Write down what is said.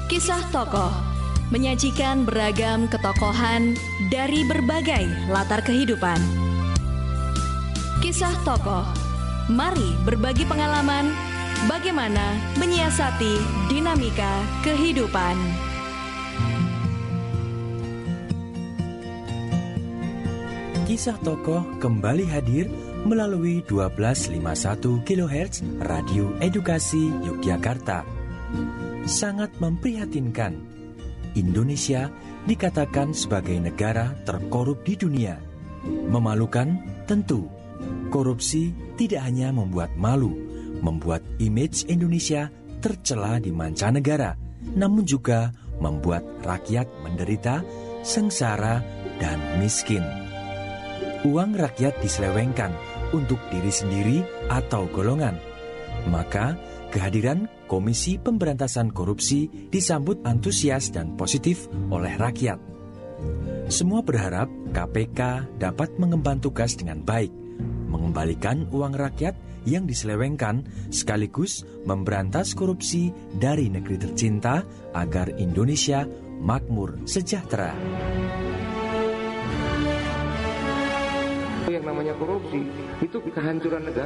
Kisah tokoh menyajikan beragam ketokohan dari berbagai latar kehidupan. Kisah tokoh, mari berbagi pengalaman bagaimana menyiasati dinamika kehidupan. Kisah tokoh kembali hadir melalui 1251 kHz Radio Edukasi Yogyakarta. Sangat memprihatinkan, Indonesia dikatakan sebagai negara terkorup di dunia. Memalukan tentu, korupsi tidak hanya membuat malu, membuat image Indonesia tercela di mancanegara, namun juga membuat rakyat menderita, sengsara, dan miskin. Uang rakyat diselewengkan untuk diri sendiri atau golongan. Maka kehadiran Komisi Pemberantasan Korupsi disambut antusias dan positif oleh rakyat. Semua berharap KPK dapat mengemban tugas dengan baik, mengembalikan uang rakyat yang diselewengkan sekaligus memberantas korupsi dari negeri tercinta agar Indonesia makmur sejahtera. Yang namanya korupsi itu kehancuran negara.